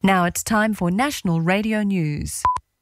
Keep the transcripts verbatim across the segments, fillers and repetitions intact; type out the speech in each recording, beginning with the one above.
Now it's time for National Radio News.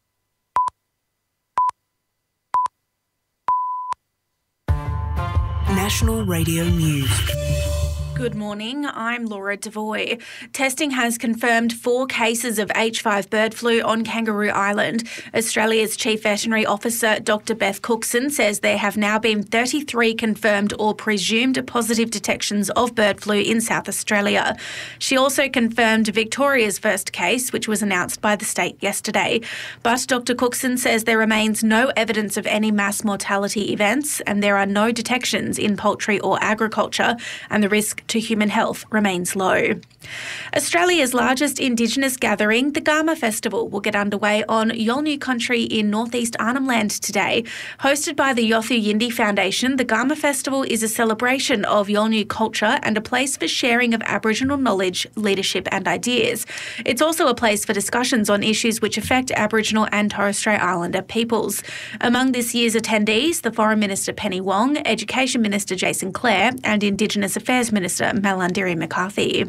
National Radio News. Good morning, I'm Laura Devoy. Testing has confirmed four cases of H five bird flu on Kangaroo Island. Australia's Chief Veterinary Officer, Doctor Beth Cookson, says there have now been thirty-three confirmed or presumed positive detections of bird flu in South Australia. She also confirmed Victoria's first case, which was announced by the state yesterday. But Doctor Cookson says there remains no evidence of any mass mortality events and there are no detections in poultry or agriculture, and the risk to human health remains low. Australia's largest Indigenous gathering, the Garma Festival, will get underway on Yolngu country in northeast Arnhem Land today. Hosted by the Yothu Yindi Foundation, the Garma Festival is a celebration of Yolngu culture and a place for sharing of Aboriginal knowledge, leadership and ideas. It's also a place for discussions on issues which affect Aboriginal and Torres Strait Islander peoples. Among this year's attendees, the Foreign Minister Penny Wong, Education Minister Jason Clare and Indigenous Affairs Minister Malarndirri McCarthy.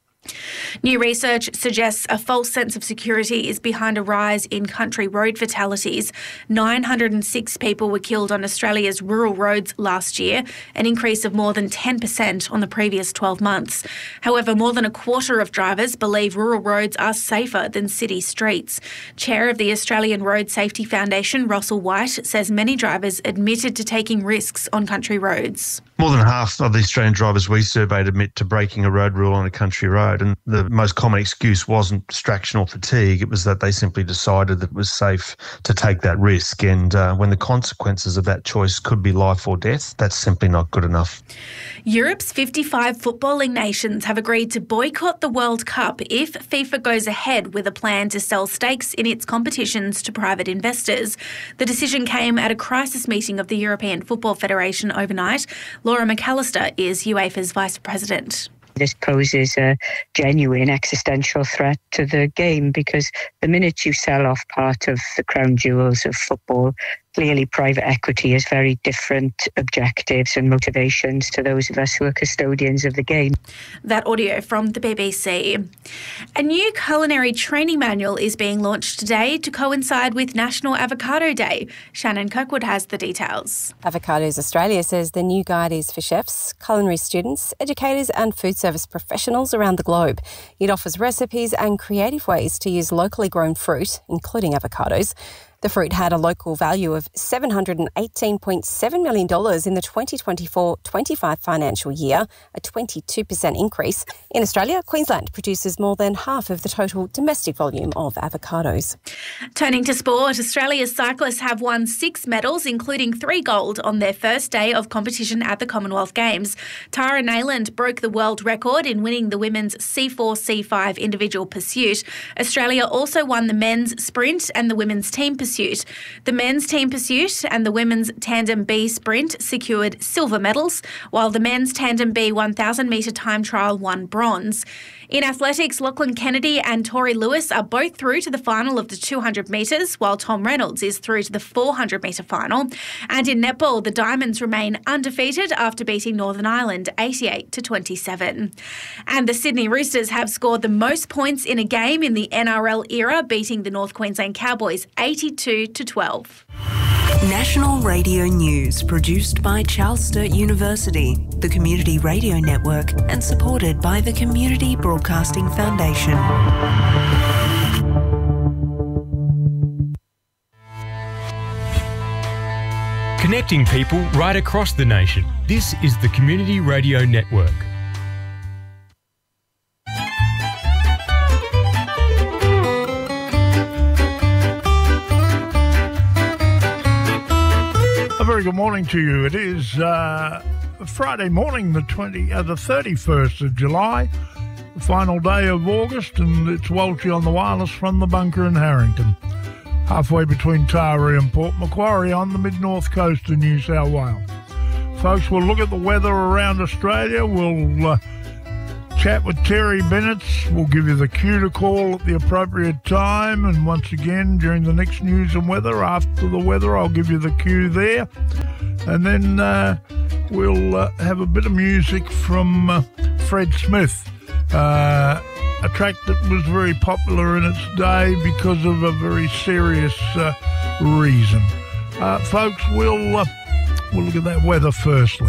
New research suggests a false sense of security is behind a rise in country road fatalities. nine hundred six people were killed on Australia's rural roads last year, an increase of more than ten percent on the previous twelve months. However, more than a quarter of drivers believe rural roads are safer than city streets. Chair of the Australian Road Safety Foundation, Russell White, says many drivers admitted to taking risks on country roads. More than half of the Australian drivers we surveyed admit to breaking a road rule on a country road, and the most common excuse wasn't distraction or fatigue, it was that they simply decided that it was safe to take that risk, and uh, when the consequences of that choice could be life or death, that's simply not good enough. Europe's fifty-five footballing nations have agreed to boycott the World Cup if FIFA goes ahead with a plan to sell stakes in its competitions to private investors. The decision came at a crisis meeting of the European Football Federation overnight. Laura McAllister is UEFA's Vice President. This poses a genuine existential threat to the game because the minute you sell off part of the crown jewels of football, clearly private equity has very different objectives and motivations to those of us who are custodians of the game. That audio from the B B C. A new culinary training manual is being launched today to coincide with National Avocado Day. Shannon Kirkwood has the details. Avocados Australia says the new guide is for chefs, culinary students, educators and food service professionals around the globe. It offers recipes and creative ways to use locally grown fruit, including avocados. The fruit had a local value of seven hundred eighteen point seven million dollars in the twenty twenty-four twenty-five financial year, a twenty-two percent increase. In Australia, Queensland produces more than half of the total domestic volume of avocados. Turning to sport, Australia's cyclists have won six medals, including three gold, on their first day of competition at the Commonwealth Games. Tara Nayland broke the world record in winning the women's C four C five individual pursuit. Australia also won the men's sprint and the women's team pursuit. The men's team pursuit and the women's tandem B sprint secured silver medals, while the men's tandem B one thousand metre time trial won bronze. In athletics, Lachlan Kennedy and Tori Lewis are both through to the final of the two hundred metres, while Tom Reynolds is through to the four hundred metre final. And in netball, the Diamonds remain undefeated after beating Northern Ireland eighty-eight to twenty-seven. And the Sydney Roosters have scored the most points in a game in the N R L era, beating the North Queensland Cowboys eighty-two to twelve. National Radio News, produced by Charles Sturt University, the Community Radio Network, and supported by the Community Broadcasting Foundation. Connecting people right across the nation. This is the Community Radio Network. A very good morning to you. It is uh, Friday morning, the twenty, uh, the thirty-first of July, the final day of August, and it's Welchie on the wireless from the bunker in Harrington, halfway between Taree and Port Macquarie on the mid-north coast of New South Wales. Folks, we'll look at the weather around Australia. We'll uh, chat with Terry Bennett. We'll give you the cue to call at the appropriate time. And once again, during the next news and weather, after the weather, I'll give you the cue there. And then uh, we'll uh, have a bit of music from uh, Fred Smith. Uh, a track that was very popular in its day because of a very serious uh, reason. Uh, folks, we'll, uh, we'll look at that weather firstly.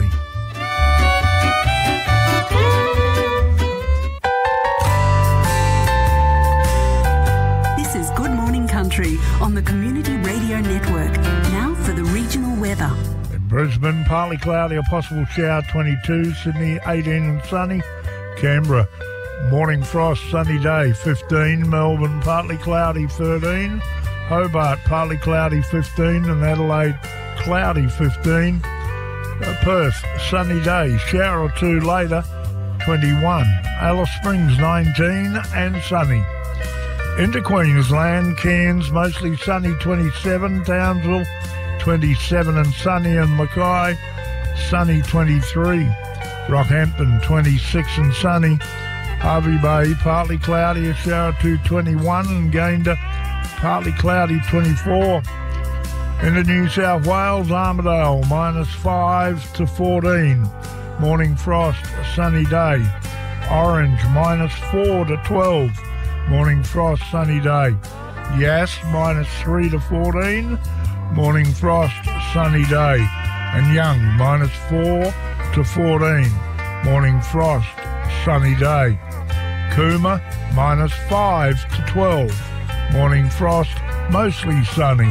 This is Good Morning Country on the Community Radio Network. Now for the regional weather. In Brisbane, partly cloudy, a possible shower, twenty-two. Sydney, eighteen and sunny. Canberra, morning frost, sunny day, fifteen. Melbourne, partly cloudy, thirteen. Hobart, partly cloudy, fifteen. And Adelaide, cloudy, fifteen. Uh, Perth, sunny day, shower or two later, twenty-one. Alice Springs, nineteen and sunny. Into Queensland, Cairns, mostly sunny, twenty-seven. Townsville, twenty-seven and sunny. And Mackay, sunny, twenty-three. Rockhampton, twenty-six and sunny. Hervey Bay, partly cloudy, a shower to twenty-one. And Gayndah, partly cloudy, twenty-four. Into New South Wales, Armidale, minus five to fourteen. Morning frost, a sunny day. Orange, minus four to twelve. Morning frost, sunny day. Yass, minus three to fourteen. Morning frost, sunny day. And Young, minus four to fourteen. Morning frost, sunny day. Cooma, minus five to twelve. Morning frost, mostly sunny.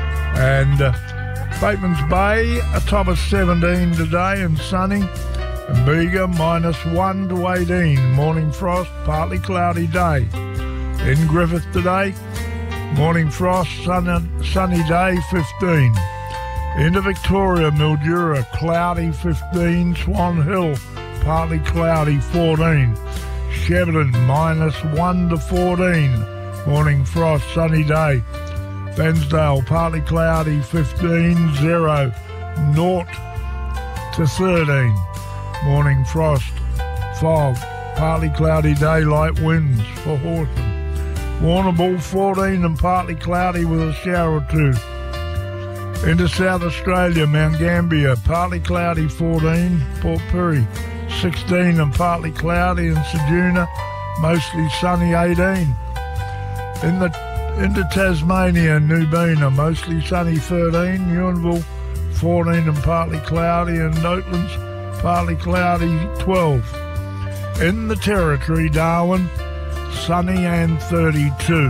And uh, Bateman's Bay, a top of seventeen today and sunny. And Bega, minus one to eighteen. Morning frost, partly cloudy day. In Griffith today, morning frost, sun, sunny day, fifteen. Into Victoria, Mildura, cloudy, fifteen. Swan Hill, partly cloudy, fourteen. Shepparton, minus one to fourteen. Morning frost, sunny day. Bairnsdale, partly cloudy, fifteen. Zero, naught to thirteen. Morning frost, fog, partly cloudy day, light winds for Horsham. Warrnambool, fourteen and partly cloudy with a shower or two. Into South Australia, Mount Gambier, partly cloudy, fourteen. Port Pirie, sixteen and partly cloudy. And Ceduna, mostly sunny, eighteen. In the, into Tasmania, Nubina, mostly sunny, thirteen. Ewanville, fourteen and partly cloudy. And Oatlands, partly cloudy, twelve. In the Territory, Darwin, sunny and thirty-two.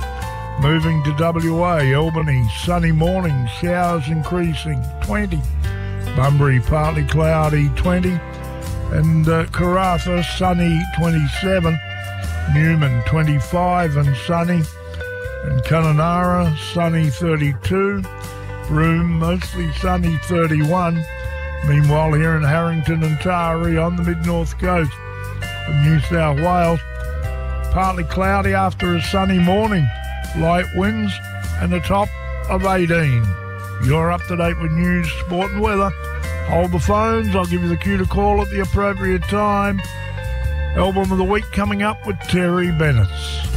Moving to W A, Albany, sunny morning, showers increasing, twenty. Bunbury, partly cloudy, twenty. And uh, Karratha, sunny, twenty-seven. Newman, twenty-five and sunny. And Kununurra, sunny, thirty-two. Broome, mostly sunny, thirty-one. Meanwhile, here in Harrington and Taree on the mid-north coast of New South Wales, partly cloudy after a sunny morning, light winds and a top of eighteen. You're up to date with news, sport and weather. Hold the phones, I'll give you the cue to call at the appropriate time. Album of the week coming up with Terry Bennett.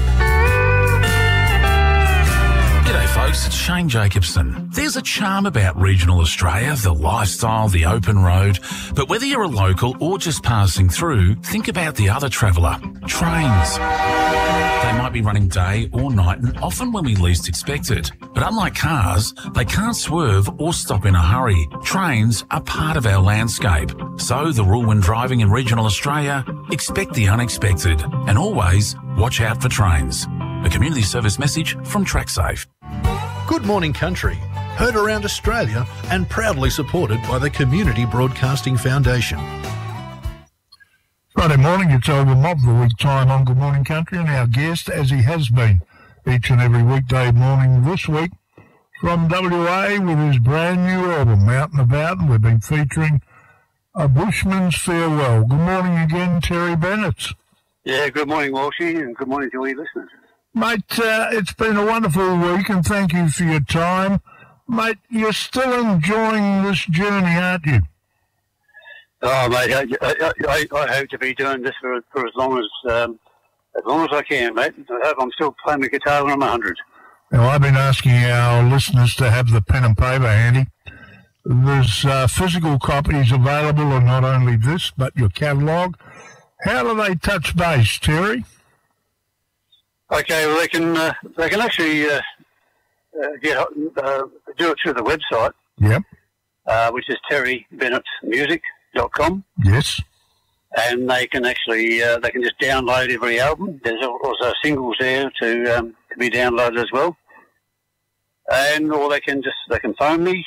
G'day folks, it's Shane Jacobson. There's a charm about regional Australia, the lifestyle, the open road. But whether you're a local or just passing through, think about the other traveller, trains. They might be running day or night and often when we least expect it. But unlike cars, they can't swerve or stop in a hurry. Trains are part of our landscape. So the rule when driving in regional Australia, expect the unexpected and always watch out for trains. A community service message from TrackSafe. Good Morning Country, heard around Australia and proudly supported by the Community Broadcasting Foundation. Friday morning, it's Album of the Week time on Good Morning Country, and our guest, as he has been each and every weekday morning this week, from W A with his brand new album, Out and About, and we've been featuring A Bushman's Farewell. Good morning again, Terry Bennett. Yeah, good morning, Walshy, and good morning to all your listeners. Mate, uh, it's been a wonderful week, and thank you for your time. Mate, you're still enjoying this journey, aren't you? Oh, mate, I, I, I, I hope to be doing this for, for as long as um, as long as I can, mate. I hope I'm still playing the guitar when I'm one hundred. Now, I've been asking our listeners to have the pen and paper handy. There's uh, physical copies available of not only this, but your catalogue. How do they touch base, Terry? Okay, well, they can uh, they can actually uh, uh, get uh, do it through the website. Yep. Uh, which is terry bennett music dot com. Yes. And they can actually uh, they can just download every album. There's also singles there to um, to be downloaded as well. And or they can just they can phone me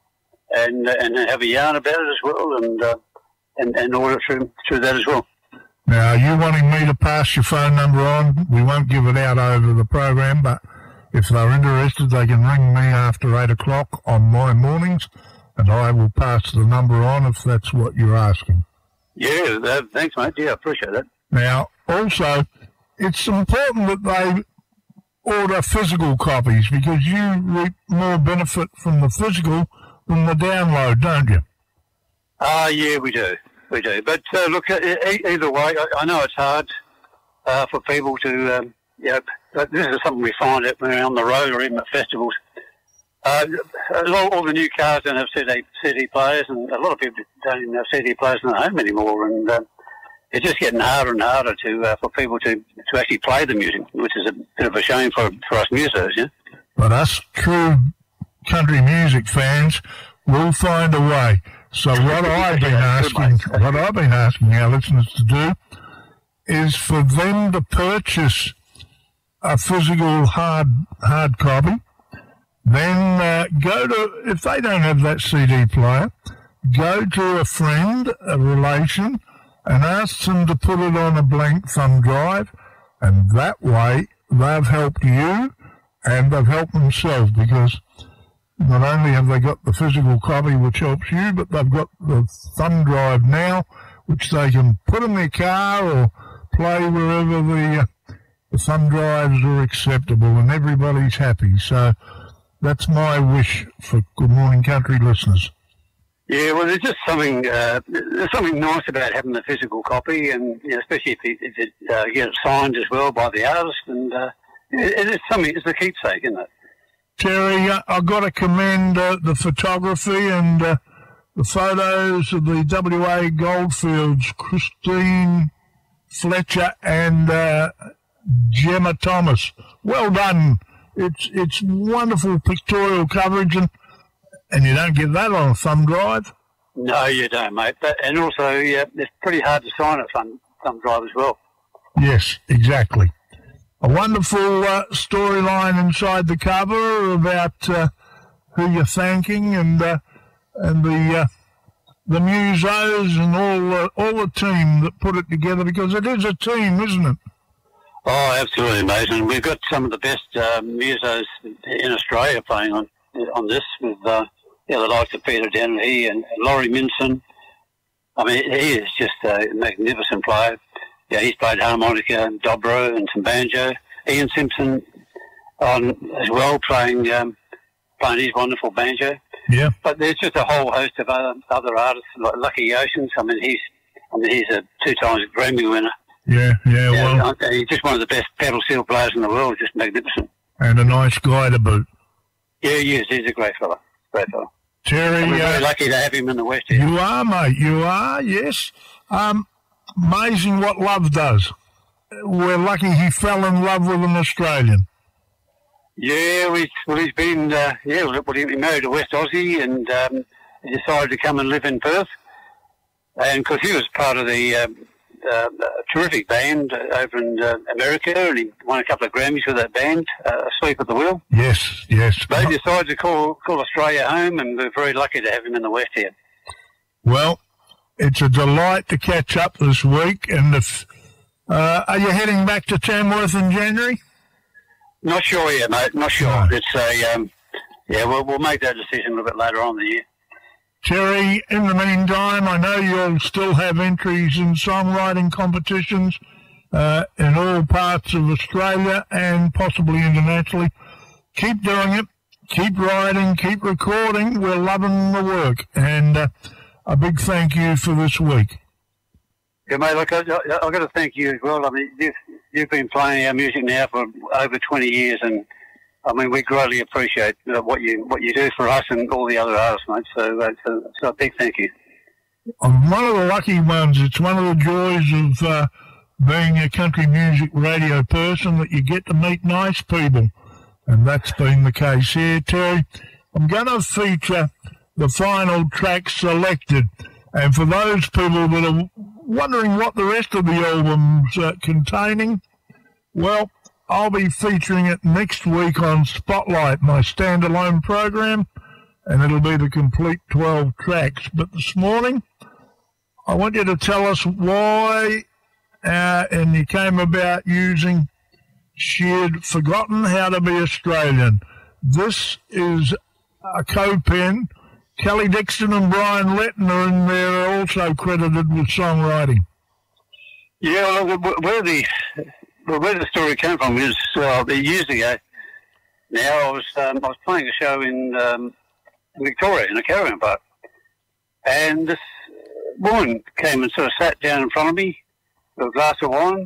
and uh, and have a yarn about it as well, and uh, and and order through through that as well. Now, are you wanting me to pass your phone number on? We won't give it out over the program, but if they're interested, they can ring me after eight o'clock on my mornings, and I will pass the number on if that's what you're asking. Yeah, uh, thanks, mate. Yeah, I appreciate that. Now, also, it's important that they order physical copies because you reap more benefit from the physical than the download, don't you? Ah, uh, yeah, we do. We do. But uh, look, e- either way, I, I know it's hard uh, for people to, um, you know, this is something we find out when we're on the road or even at festivals. Uh, all, all the new cars don't have C D, C D players, and a lot of people don't even have C D players in their home anymore. And uh, it's just getting harder and harder to uh, for people to, to actually play the music, which is a bit of a shame for, for us musos, yeah? But us true country music fans will find a way. So what I've been asking, what I've been asking our listeners to do is for them to purchase a physical hard hard copy. Then uh, go to, if they don't have that C D player, go to a friend, a relation, and ask them to put it on a blank thumb drive, and that way they've helped you and they've helped themselves, because not only have they got the physical copy which helps you, but they've got the thumb drive now which they can put in their car or play wherever the, uh, the thumb drives are acceptable, and everybody's happy. So that's my wish for Good Morning Country listeners. Yeah, well, there's just something uh, there's something nice about having the physical copy, and you know, especially if it, if it uh, gets signed as well by the artist, and uh, it, it's something. It's a keepsake, isn't it? Terry, uh, I've got to commend uh, the photography and uh, the photos of the W A Goldfields, Christine Fletcher and uh, Gemma Thomas. Well done. It's it's wonderful pictorial coverage, and and you don't get that on a thumb drive. No, you don't, mate. But, and also, yeah, it's pretty hard to sign a thumb, thumb drive as well. Yes, exactly. A wonderful uh, storyline inside the cover about uh, who you're thanking, and uh, and the uh, the musos and all the, all the team that put it together, because it is a team, isn't it? Oh, absolutely, mate. And we've got some of the best uh, musos in Australia playing on on this, with uh, yeah, the likes of Peter Dennehy and Laurie Minson. I mean, he is just a magnificent player. Yeah, he's played harmonica, dobro, and some banjo. Ian Simpson on as well, playing um, playing his wonderful banjo. Yeah. But there's just a whole host of other, other artists like Lucky Oceans. I mean, he's I mean he's a two times Grammy winner. Yeah, yeah, yeah, well, he's just one of the best pedal steel players in the world. Just magnificent. And a nice guy to boot. Yeah, he is. He's a great fella. Great fella. Terry, and we're very uh, lucky to have him in the West here. You are, mate. You are. Yes. Um, amazing what love does. We're lucky he fell in love with an Australian. Yeah, we, well, he's been. Uh, yeah, well, he married a West Aussie, and um, he decided to come and live in Perth. And because he was part of the um, uh, terrific band over in uh, America, and he won a couple of Grammys with that band, uh, Asleep at the Wheel. Yes, yes. They decided to call call Australia home, and we're very lucky to have him in the West here. Well, it's a delight to catch up this week. And if uh, are you heading back to Tamworth in January? Not sure yet, mate. Not sure. No. It's a um, yeah. We'll we'll make that decision a little bit later on in the year. Terry, in the meantime, I know you'll still have entries in songwriting competitions uh, in all parts of Australia and possibly internationally. Keep doing it. Keep writing. Keep recording. We're loving the work. And uh, a big thank you for this week. Yeah, mate, look, I, I, I've got to thank you as well. I mean, you've, you've been playing our music now for over twenty years, and I mean, we greatly appreciate uh, what you what you do for us and all the other artists, mate. So, uh, so, so a big thank you. I'm one of the lucky ones. It's one of the joys of uh, being a country music radio person, that you get to meet nice people. And that's been the case here, Terry. I'm going to feature the final track selected. And for those people that are wondering what the rest of the album's uh, containing, well, I'll be featuring it next week on Spotlight, my standalone program, and it'll be the complete twelve tracks. But this morning, I want you to tell us why uh, and you came about using She'd Forgotten How to Be Australian. This is a co-pen. Kelly Dixon and Brian Letton are in there, are also credited with songwriting. Yeah, well, where the where the story came from is uh, years ago. Now I was um, I was playing a show in, um, in Victoria in a caravan park, and this woman came and sort of sat down in front of me with a glass of wine,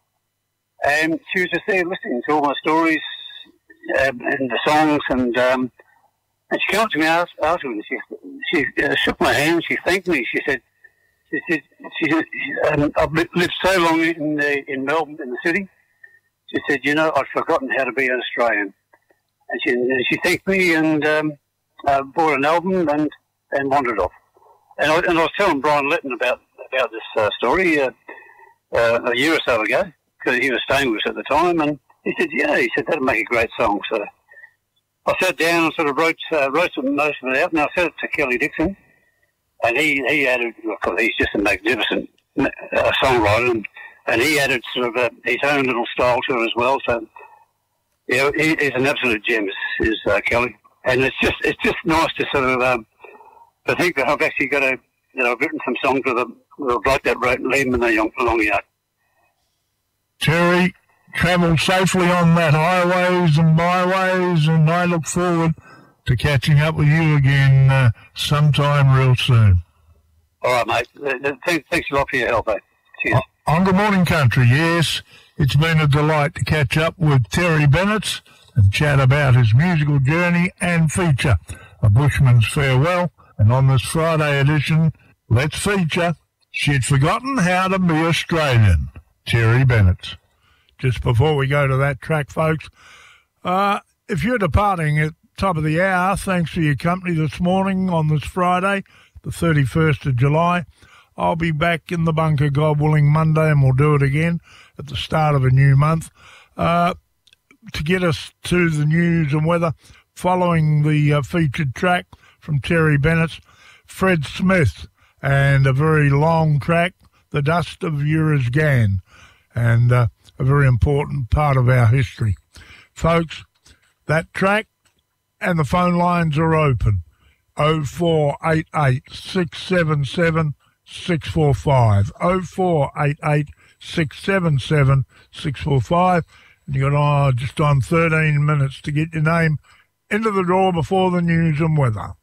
and she was just there listening to all my stories um, and the songs, and um, and she came up to me afterwards and she she uh, shook my hand. She thanked me. She said, she said, she said um, I've lived so long in the, in Melbourne in the city. She said, you know, I'd forgotten how to be an Australian. And she and she thanked me and um, uh, bought an album and and wandered off. And I, and I was telling Brian Letton about about this uh, story uh, uh, a year or so ago, because he was staying with us at the time, and he said, yeah, he said, that'd make a great song. So I sat down and sort of wrote uh, wrote some, most of it out, and I sent it to Kelly Dixon, and he, he added, because he's just a magnificent uh, songwriter, and, and he added sort of uh, his own little style to it as well. So yeah, he, he's an absolute gem, is, is uh, Kelly, and it's just it's just nice to sort of um, to think that I've actually got a that I've written some songs with a, with a bloke that wrote "Leave Me in the Long Yard." Terry, travel safely on that highways and byways, and I look forward to catching up with you again uh, sometime real soon. All right, mate. Thanks, thanks a lot for your help, mate. Cheers. On Good Morning Country, yes, it's been a delight to catch up with Terry Bennett and chat about his musical journey and feature, A Bushman's Farewell. And on this Friday edition, let's feature She'd Forgotten How to Be Australian, Terry Bennett. Just before we go to that track, folks, uh, if you're departing at the top of the hour, thanks for your company this morning on this Friday, the thirty-first of July. I'll be back in the bunker, God willing, Monday, and we'll do it again at the start of a new month. Uh, to get us to the news and weather, following the uh, featured track from Terry Bennett, Fred Smith, and a very long track, The Dust of Uruzgan, and uh, a very important part of our history. Folks, that track and the phone lines are open. oh four eight eight, six seven seven, six four five. oh four eight eight, six seven seven, six four five. And you've got oh, just on thirteen minutes to get your name into the door before the news and weather.